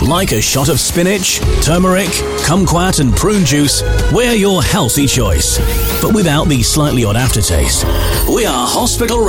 Like a shot of spinach, turmeric, kumquat and prune juice, we're your healthy choice, but without the slightly odd aftertaste. We are Hospital